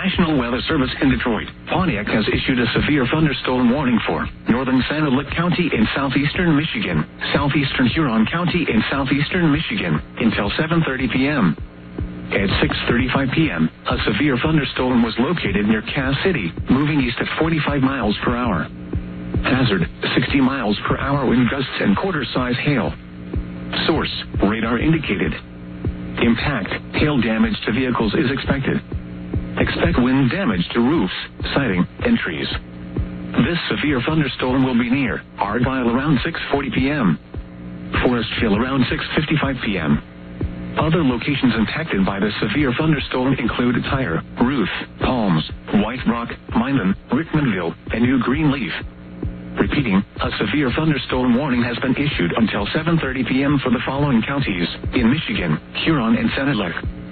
National Weather Service in Detroit, Pontiac has issued a severe thunderstorm warning for northern Santa Lucia County in southeastern Michigan, southeastern Huron County in southeastern Michigan, until 7:30 p.m. At 6:35 p.m., a severe thunderstorm was located near Cass City, moving east at 45 miles per hour. Hazard, 60 miles per hour wind gusts and quarter-size hail. Source, radar indicated. Impact, hail damage to vehicles is expected. Expect wind damage to roofs, siding, and trees. This severe thunderstorm will be near Argyle around 6:40 p.m. Forestville around 6:55 p.m. Other locations impacted by the severe thunderstorm include Tyre, Ruth, Palms, White Rock, Minden, Rickmanville, and New Greenleaf. Repeating, a severe thunderstorm warning has been issued until 7:30 p.m. for the following counties in Michigan, Huron, and Santa Lucia.